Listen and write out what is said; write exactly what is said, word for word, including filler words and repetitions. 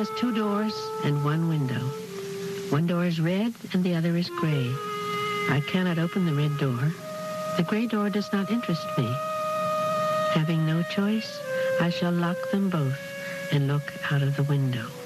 has two doors and one window. One door is red and the other is gray. I cannot open the red door. The gray door does not interest me. Having no choice, I shall lock them both and look out of the window.